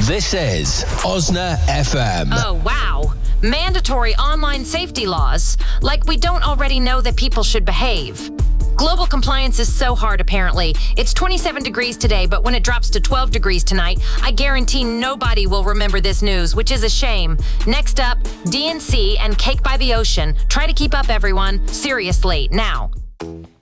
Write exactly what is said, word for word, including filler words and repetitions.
This is Osna F M. Oh, wow. Mandatory online safety laws. Like we don't already know that people should behave. Global compliance is so hard, apparently. It's twenty-seven degrees today, but when it drops to twelve degrees tonight, I guarantee nobody will remember this news, which is a shame. Next up, D N C and Cake by the Ocean. Try to keep up, everyone. Seriously, now.